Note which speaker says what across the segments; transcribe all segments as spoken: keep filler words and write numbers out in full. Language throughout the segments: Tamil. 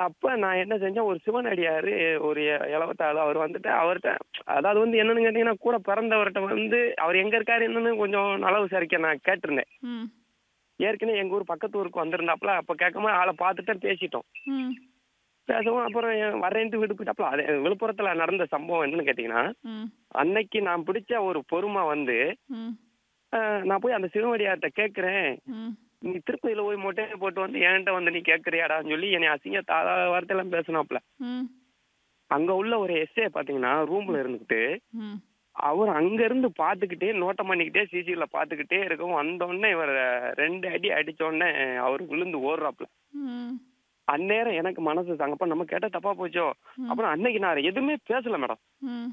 Speaker 1: அப்ப நான் என்ன செஞ்சேன், ஒரு சிவனடியாரு ஒரு இளவத்தாளு அவர் வந்துட்டு அவர்ட்ட அதாவது வந்து என்னன்னு கேட்டீங்கன்னா, கூட பிறந்தவர்ட்ட வந்து அவர் எங்க இருக்காரு என்னன்னு கொஞ்சம் நல விசாரிக்க நான் கேட்டிருந்தேன்.
Speaker 2: ம்.
Speaker 1: ஏற்கனவே எங்க ஊர் பக்கத்து ஊருக்கு வந்திருந்தாப்புல. அப்ப கேட்கும்போது ஆள பார்த்துட்டு பேசிட்டோம்.
Speaker 2: ம்.
Speaker 1: பேசவும் அப்புறம் எ- வரேன்ட்டு வீட்டுக்கு போயிட்டாப்புல. அது விழுப்புரத்துல நடந்த சம்பவம் என்னன்னு கேட்டீங்கன்னா,
Speaker 2: ம்.
Speaker 1: அன்னைக்கு நான் பிடிச்ச ஒரு பொறுமை வந்து
Speaker 2: ம்.
Speaker 1: அ நான் போய் அந்த சிவனடியார்ட்ட கேட்கிறேன்.
Speaker 2: ம்.
Speaker 1: நீ திருப்பதியில போய் மொட்டையை போட்டு வந்து என்கிட்ட வந்து நீ கேட்கறியாடான்னு சொல்லி என்னை அசிங்க தாதா வார்த்தையெல்லாம் பேசினாப்புல.
Speaker 2: ம்.
Speaker 1: அங்க உள்ள ஒரு எஸ்ஏ பாத்தீங்கன்னா ரூம்ல இருந்துகிட்டு
Speaker 2: ம்.
Speaker 1: அவர் அங்க இருந்து பாத்துக்கிட்டே நோட்டம் பண்ணிக்கிட்டே சிசில பாத்துக்கிட்டே இருக்கவும் வந்த உடனே இவர் ரெண்டு அடி அடிச்ச உடனே அவர் விழுந்து ஓடுறாப்புல.
Speaker 2: ம்.
Speaker 1: அந்நேரம் எனக்கு மனசு தாங்கப்ப நம்ம கேட்ட தப்பா போச்சோ. அப்புறம் அன்னைக்கு நான் எதுவுமே பேசல மேடம்.
Speaker 2: ம்.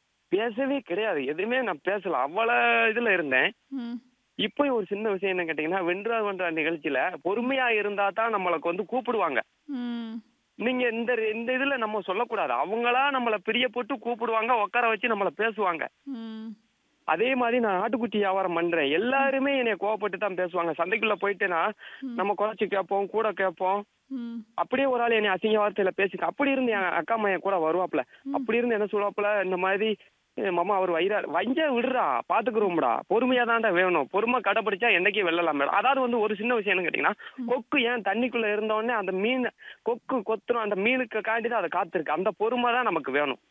Speaker 1: பேசவே கிடையாது. எதுவுமே நான் பேசல. அவ்வளவு இதுல இருந்தேன்.
Speaker 2: ம்.
Speaker 1: இப்போ ஒரு சின்ன விஷயம் என்ன கேட்டீங்கன்னா, வென்றார் வென்றார் நிகழ்ச்சியில பொறுமையா இருந்தா தான் நம்மளுக்கு வந்து கூப்பிடுவாங்க.
Speaker 2: ம்.
Speaker 1: நீங்க இந்த இந்த இதுல நம்ம சொல்லக்கூடாது. அவங்களா நம்மள பிரியப்பட்டு கூப்பிடுவாங்க, உட்கார வச்சு நம்மள பேசுவாங்க.
Speaker 2: ம்.
Speaker 1: அதே மாதிரி நான் ஆட்டுக்குட்டி வியாபாரம் பண்றேன். எல்லாருமே என்னைய கோவப்பட்டு தான் பேசுவாங்க. சந்தைக்குள்ள போயிட்டேன்னா நம்ம குறைச்சு கேட்போம், கூட கேட்போம்.
Speaker 2: ம்.
Speaker 1: அப்படியே ஒரு ஆள் என்னை அசிங்க வார்த்தையில பேசிக்க அப்படி இருந்து என் அக்கா மையன் கூட வருவாப்புல. அப்படி இருந்து என்ன சொல்லுவாப்புல, இந்த மாதிரி "ஏய் மாமா அவர் வயிறா வஞ்ச விடுறா பாத்துக்கிறோம்டா, பொறுமையா தான்டா வேணும், பொறுமை கடைபிடிச்சா என்னைக்கு வெல்லலாம் மேடம்." அதாவது வந்து ஒரு சின்ன விஷயம் என்ன கேட்டீங்கன்னா, கொக்கு ஏன் தண்ணிக்குள்ள இருந்த உடனே அந்த மீன் கொக்கு கொத்துரும் அந்த மீனுக்கு காண்டி தான் அதை காத்திருக்கு. அந்த பொறுமை தான் நமக்கு வேணும்.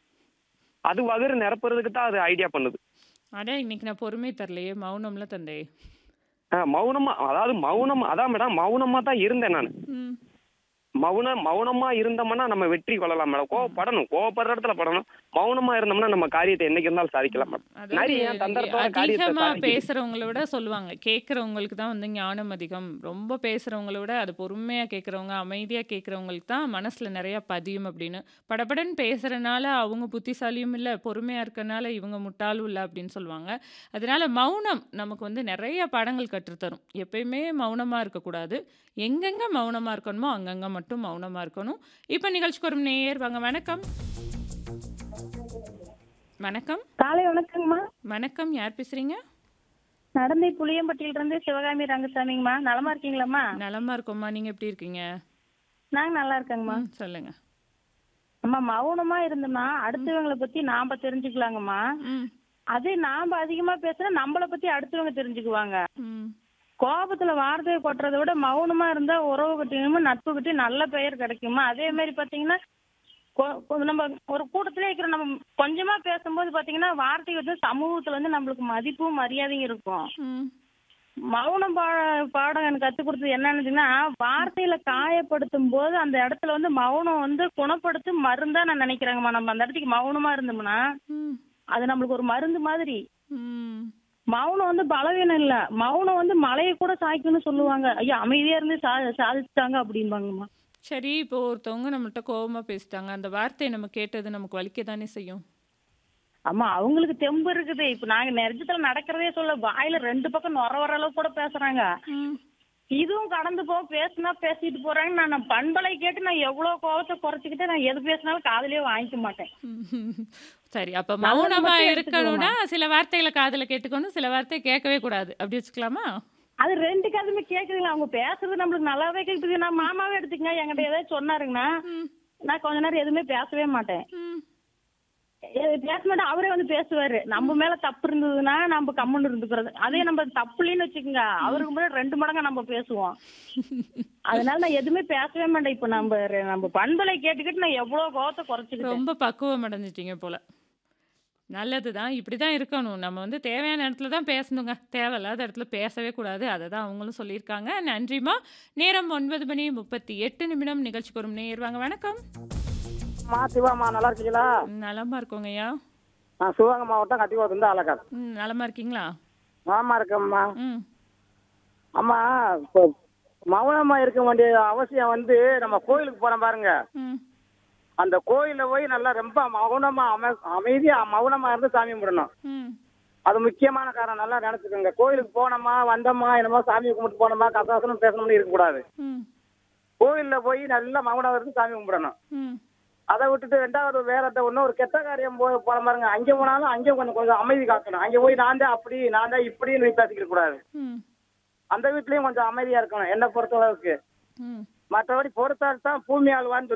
Speaker 1: அது வயிறு நிரப்புறதுக்கு தான் அது ஐடியா பண்ணுது.
Speaker 2: அட இன்னைக்கு நான் பொறுமை தரலையே மௌனம்ல தந்தே.
Speaker 1: ஆ, மௌனமா அதாவது மௌனம் அதான் மேடம் மௌனமா தான் இருந்தேன் நான்.
Speaker 2: ம்.
Speaker 1: மௌனம் மௌனமா இருந்தோம்னா நம்ம வெற்றி கொள்ளலாம் மேடம். கோவப்படணும், கோவப்படுற இடத்துல படணும். மௌனமா இருந்தோம்னா நம்ம காரியத்தை என்னைக்கு இருந்தாலும் சாதிக்கலாம் மேடம்.
Speaker 2: அதாவது
Speaker 1: நிறைய ஏன் தந்தரத்தோட காரியத்தை
Speaker 2: அதிகமா
Speaker 1: சாதிக்குது.
Speaker 2: பேசுறவங்கள விட சொல்லுவாங்க கேட்கறவங்களுக்கு தான் வந்து ஞானம் அதிகம். ரொம்ப பேசுறவங்கள விட அது பொறுமையா கேட்கறவங்க, அமைதியா கேட்கறவங்களுக்கு தான் மனசுல நிறைய பதியும் அப்படின்னு. படபடன்னு பேசுறனால அவங்க புத்திசாலியும் இல்ல, பொறுமையா இருக்கனால இவங்க முட்டாளும் இல்ல அப்படின்னு சொல்லுவாங்க. அதனால மௌனம் நமக்கு வந்து நிறைய பாடங்கள் கற்றுத்தரும். எப்பயுமே மௌனமா இருக்கக்கூடாது. எங்கெங்க மௌனமா இருக்கணுமோ அங்கங்க மட்டும் மௌனமா இருக்கணும். இப்ப நிகழ்ச்சிக்கு ஒரு நேயர் வாங்க. வணக்கம். வணக்கம்.
Speaker 3: காலை வணக்கங்கம்மா.
Speaker 2: வணக்கம். யார் பேசுறீங்க?
Speaker 3: நடந்தை புளியம்பட்டியில இருந்து சிவகாமி ரங்கசாமிங்கம்மா. நலமா இருக்கீங்களாம்மா?
Speaker 2: நலமா இருக்கோம்மா. நீங்க எப்படி இருக்கீங்க?
Speaker 3: நாங்க நல்லா இருக்கேங்கம்மா.
Speaker 2: ம், சொல்லுங்க.
Speaker 3: அம்மா மௌனமா இருந்தோம்னா அடுத்தவங்களை பத்தி நாம தெரிஞ்சுக்கலாங்கம்மா.
Speaker 2: ம்.
Speaker 3: அதே நாம அதிகமா பேசுனா நம்மள பத்தி அடுத்தவங்க தெரிஞ்சுக்குவாங்க.
Speaker 2: ம்.
Speaker 3: கோபத்துல வார்த்தையை கொட்டுறதை விட மௌனமா இருந்தா உறவு கட்டினுமா நட்பு கட்டி நல்ல பெயர் கிடைக்குமா. அதே மாதிரி பாத்தீங்கன்னா கொ- கொ- நம்ம ஒரு கூட்டத்திலே இருக்கிற நம்ம கொஞ்சமா பேசும்போது பாத்தீங்கன்னா வார்த்தை வந்து சமூகத்துல வந்து நம்மளுக்கு மதிப்பும் மரியாதையும் இருக்கும்.
Speaker 2: ம்.
Speaker 3: மௌனம் பா பாடம் எனக்கு கற்றுக் கொடுத்தது என்னன்னு வார்த்தையில காயப்படுத்தும் போது அந்த இடத்துல வந்து மௌனம் வந்து குணப்படுத்தும் மருந்தா நான் நினைக்கிறேங்கம்மா. நம்ம அந்த இடத்துக்கு மௌனமா இருந்தோம்னா
Speaker 2: ம்.
Speaker 3: அது நம்மளுக்கு ஒரு மருந்து மாதிரி.
Speaker 2: ம்.
Speaker 3: மௌனம் வந்து பலவீனம் இல்ல, மௌனம் வந்து மலையை கூட சாய்க்கும்னு சொல்லுவாங்க. ஐயா அமைதியா இருந்து சா சாதிச்சிட்டாங்க அப்படிம்பாங்கம்மா.
Speaker 2: சரி, இப்போ ஒருத்தவங்க நம்மள்ட்ட கோவமா பேசிட்டாங்க. அந்த வார்த்தையை நம்ம கேட்டது நமக்கு வலிக்க தானே செய்யும்.
Speaker 3: அம்மா அவங்களுக்கு தெம்பு இருக்குது. இப்ப நாங்க நெஜத்துல நடக்கிறதே சொல்ல வாயில ரெண்டு பக்கம் நொர வர அளவுக்கு கூட பேசுறாங்க.
Speaker 2: ம்.
Speaker 3: இதுவும் கடந்து போக பேசுனா பேசிட்டு போறாங்க. நான் நான் பண்பலை கேட்டு நான் எவ்வளவு கோவத்தை குறைச்சிக்கிட்டு நான் எது பேசினாலும் காதுலயே வாங்கிக்க மாட்டேன்.
Speaker 2: சரி, அப்ப
Speaker 3: நல்லதை
Speaker 2: மௌனமா
Speaker 3: மட்டும்
Speaker 2: இருக்கணும்னா சில வார்த்தைகளை காதுல கேட்டுக்கணும், சில வார்த்தை கேட்கவே கூடாது. அப்படி வச்சுக்கலாமா?
Speaker 3: அது ரெண்டு காதுமே கேக்குதுங்களா? அவங்க பேசுறது நம்மளுக்கு நல்லாவே கேக்குது. நான் மாமாவே எடுத்துக்கங்க, என்கிட்ட ஏதாவது சொன்னாருங்கன்னா
Speaker 2: ம்.
Speaker 3: நான் கொஞ்ச நேரம் எதுவுமே பேசவே மாட்டேன்.
Speaker 2: ம்.
Speaker 3: எ- பேச மாட்டேன். அவரே வந்து பேசுவாரு. நம்ம மேல தப்பு இருந்ததுன்னா நம்ம கம்முன்னு இருந்துக்கிறது. அதே நம்ம தப்பு இல்லைன்னு வச்சுக்கோங்க, அவருக்கு முன்னாடி ரெண்டு மடங்கா நம்ம பேசுவோம். அதனால நான் எதுவுமே பேசவே மாட்டேன். இப்ப நம்ம நம்ம பண்பலை கேட்டுக்கிட்டு நான் எவ்வளவு கோவத்தை குறைச்சிக்கிட்டேன்.
Speaker 2: ரொம்ப பக்குவம் அடைஞ்சிட்டீங்க போல. நல்லதுதான். இப்படிதான் இருக்கணும். நம்ம வந்து தேவையான இடத்துல தான் பேசணுங்க. தேவையில்லாத இடத்துல பேசவே கூடாது. அதை தான் அவங்களும் சொல்லியிருக்காங்க. நன்றிம்மா. நேரம் ஒன்பது மணி முப்பத்தி எட்டு நிமிடம். நிகழ்ச்சிக்கு ஒரு நேயர் வாங்க. வணக்கம்.
Speaker 4: மா சிவாமா நல்லா இருக்கீங்களா?
Speaker 2: ம், நலமா இருக்கோங்கய்யா.
Speaker 4: நான் சிவகங்கை மாவட்டம் கட்டிக்கோத்து இருந்து அழகாது.
Speaker 2: ம், நலமா இருக்கீங்களா?
Speaker 4: மாமா இருக்கம்மா.
Speaker 2: ம்.
Speaker 4: அம்மா இப்போ மௌனமா இருக்க வேண்டிய அவசியம் வந்து நம்ம கோயிலுக்கு போறோம் பாருங்க.
Speaker 2: ம்.
Speaker 4: அந்த கோயில போய் நல்லா ரொம்ப மௌனமா அம அமைதியா மௌனமா இருந்து சாமி கும்பிடணும்.
Speaker 2: ம்.
Speaker 4: அது முக்கியமான காரணம். நல்லா நினைச்சுக்கோங்க. கோயிலுக்கு போனோமா வந்தோமா என்னமோ சாமி கும்பிட்டு போனோமா கசாசனம் பேசணும்னு இருக்கக்கூடாது.
Speaker 2: ம்.
Speaker 4: கோயில்ல போய் நல்லா மௌனம் இருந்து சாமி கும்பிடணும்.
Speaker 2: ம்.
Speaker 4: அதை விட்டுட்டு ரெண்டாவது வேற ஒன்றும் ஒரு கெட்ட காரியம் போய் போன பாருங்க. அங்கே போனாலும் அங்கே கொஞ்சம் கொஞ்சம் அமைதி காக்கணும். அங்கே போய் நான் தான் அப்படி நான் தான் இப்படின்னு பேசிக்கிற கூடாது.
Speaker 2: ம்.
Speaker 4: அந்த வீட்லயும் கொஞ்சம் அமைதியா இருக்கணும் என்னை பொறுத்த அளவுக்கு.
Speaker 2: ம்.
Speaker 4: மற்றபடி பொறுத்தால் தான் பூமி ஆழ்வான்னு